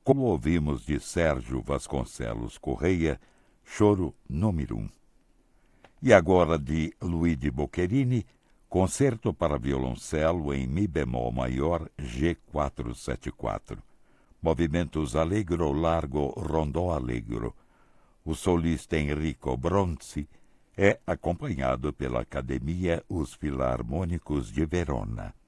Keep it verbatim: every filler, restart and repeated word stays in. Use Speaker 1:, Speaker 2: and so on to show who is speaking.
Speaker 1: como ouvimos de Sérgio Vasconcelos Correia, Choro número um. E agora de Luigi Boccherini, Concerto para violoncelo em Mi bemol maior G quatrocentos e setenta e quatro. Movimentos allegro largo rondò allegro. O solista Enrico Bronzi é acompanhado pela Academia Os Filarmônicos de Verona.